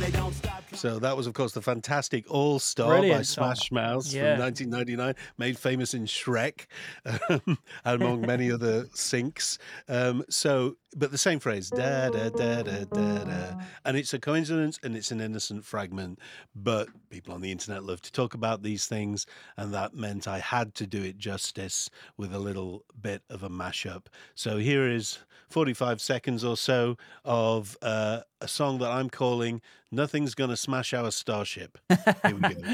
So that was, of course, the fantastic All Star by Brilliant song. Smash Mouth from Yeah. 1999, made famous in Shrek, among many other syncs. But the same phrase, da da da da da da, and it's a coincidence and it's an innocent fragment, but people on the internet love to talk about these things, and that meant I had to do it justice with a little bit of a mashup. So here is 45 seconds or so of a song that I'm calling Nothing's Gonna Smash Our Starship. Here we go.